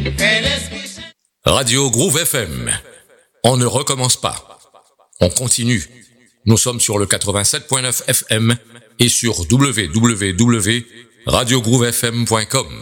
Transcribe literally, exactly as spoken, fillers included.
Radio Groove F M. On ne recommence pas. On continue. Nous sommes sur le quatre-vingt-sept point neuf F M et sur w w w point radio groove f m point com.